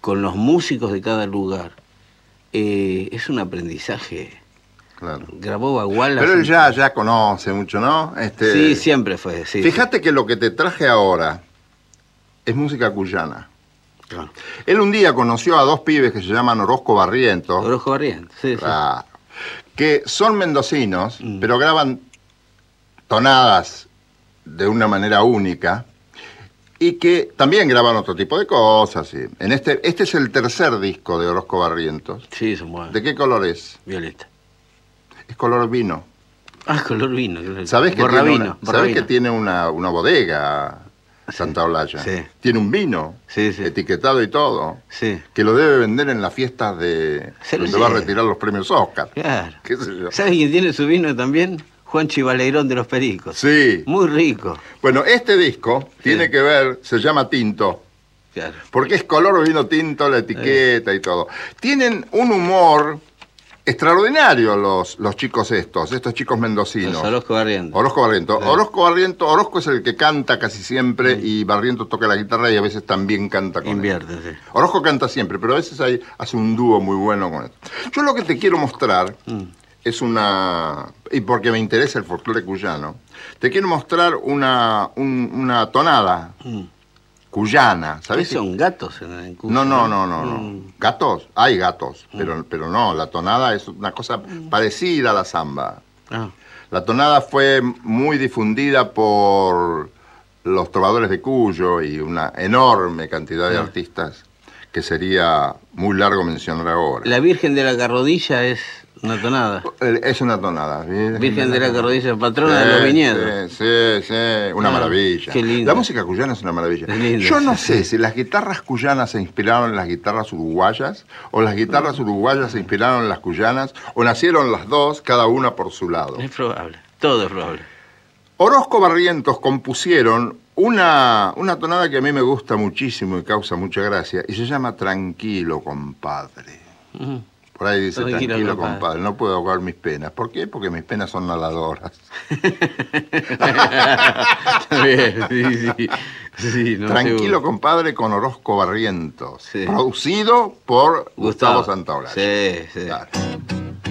con los músicos de cada lugar. Es un aprendizaje. Claro. Grabó Baguala. Pero él ya conoce mucho, ¿no? Sí, siempre fue. Sí, fíjate que lo que te traje ahora es música cuyana. Claro. Él un día conoció a dos pibes que se llaman Orozco Barrientos. Orozco Barrientos, sí, claro, que son mendocinos, pero graban tonadas de una manera única y que también graban otro tipo de cosas. ¿Sí? Este es el tercer disco de Orozco Barrientos. Sí, son buenos. ¿De qué color es? Violeta. Es color vino. Ah, color vino. ¿Sabés que Borravino. que tiene una bodega Santa Olalla? Sí. Tiene un vino etiquetado y todo, que lo debe vender en las fiestas de donde va a retirar los premios Oscar. Claro. ¿Qué sé yo? ¿Sabes quién tiene su vino también? Juan Chivaleirón de los Pericos. Sí. Muy rico. Bueno, este disco tiene que ver, se llama Tinto. Claro. Porque es color vino tinto, la etiqueta y todo. Tienen un humor extraordinario los chicos estos chicos mendocinos. Los Orozco Barrientos. Orozco Barrientos. Orozco es el que canta casi siempre y Barrientos toca la guitarra y a veces también canta con él. Sí. Orozco canta siempre, pero a veces hace un dúo muy bueno con él. Yo lo que te quiero mostrar es y porque me interesa el folclore cuyano, te quiero mostrar una tonada cuyana, ¿sabes? ¿Qué son gatos en Cuyo? No. ¿Gatos? Hay gatos, pero no, la tonada es una cosa parecida a la samba. La tonada fue muy difundida por los trovadores de Cuyo y una enorme cantidad de artistas que sería muy largo mencionar ahora. La Virgen de la Carrodilla es una tonada. Es una tonada. Virgen de la Carrodilla, patrona de los viñedos. Sí, una maravilla. Qué lindo. La música cuyana es una maravilla. Es lindo, yo no sé si las guitarras cuyanas se inspiraron en las guitarras uruguayas, o las guitarras uruguayas se inspiraron en las cuyanas, o nacieron las dos, cada una por su lado. Es probable, todo es probable. Orozco Barrientos compusieron una tonada que a mí me gusta muchísimo y causa mucha gracia, y se llama Tranquilo, compadre. Por ahí dice, tranquilo, compadre, no puedo ahogar mis penas. ¿Por qué? Porque mis penas son nadadoras. Sí, Tranquilo, compadre, con Orozco Barrientos. Producido por Gustavo Santaolalla. Sí. Claro.